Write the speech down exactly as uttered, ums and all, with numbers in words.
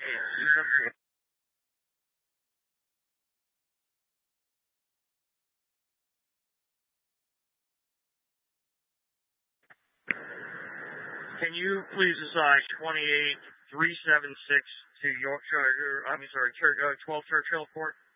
Can you please assign twenty-eight three seven six to Yorkshire, I mean, sorry, Church, uh, twelve Churchill Court?